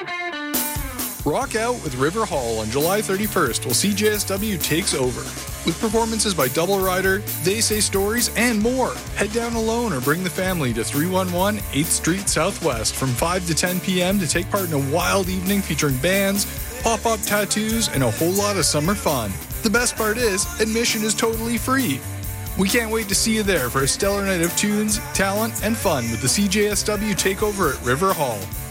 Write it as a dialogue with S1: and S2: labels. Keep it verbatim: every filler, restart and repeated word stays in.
S1: Rock out with River Hall on July thirty-first while C J S W takes over. With performances by Double Rider, They Say Stories, and more. Head down alone or bring the family to three eleven eighth Street Southwest from five to ten p.m. to take part in a wild evening featuring bands, pop-up tattoos, and a whole lot of summer fun. The best part is, admission is totally free. We can't wait to see you there for a stellar night of tunes, talent, and fun with the C J S W Takeover at River Hall.